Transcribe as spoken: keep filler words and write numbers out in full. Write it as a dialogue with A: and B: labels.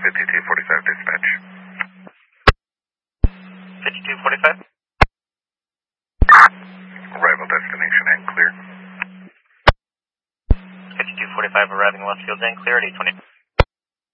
A: fifty-two forty-five dispatch.
B: fifty-two forty-five?
A: Arrival destination and clear.
B: fifty-two forty-five arriving Westfield and clear at eight twenty.